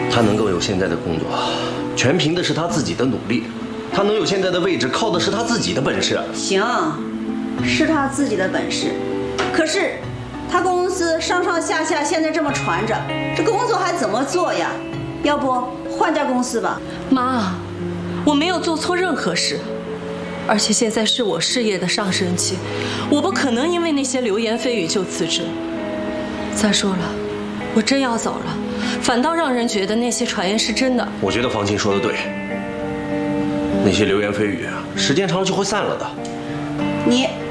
他能够有现在的工作，全凭的是他自己的努力。他能有现在的位置，靠的是他自己的本事。 行，是他自己的本事。可是，他公司上上下下现在这么传着，这工作还怎么做呀？要不换家公司吧？ 妈，我没有做错任何事，而且现在是我事业的上升期，我不可能因为那些流言蜚语就辞职。再说了，我真要走了，反倒让人觉得那些传言是真的。 我觉得方青说的对，那些流言蜚语啊，时间长了就会散了的。 你